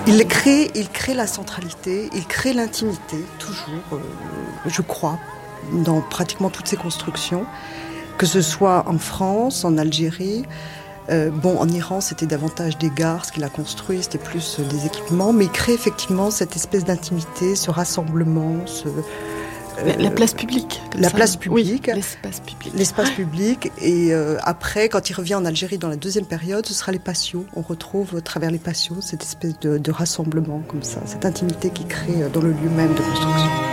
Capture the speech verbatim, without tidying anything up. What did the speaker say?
Il crée, il crée la centralité, il crée l'intimité, toujours, euh, je crois, dans pratiquement toutes ses constructions, que ce soit en France, en Algérie. Euh, bon, en Iran, c'était davantage des gares, ce qu'il a construit, c'était plus euh, des équipements, mais il crée effectivement cette espèce d'intimité, ce rassemblement, ce, La, la place publique. La ça. place publique. Oui, l'espace public. L'espace public. Et euh, après, quand il revient en Algérie dans la deuxième période, ce sera les patios. On retrouve, à travers les patios, cette espèce de, de rassemblement comme ça, cette intimité qu'il crée dans le lieu même de construction.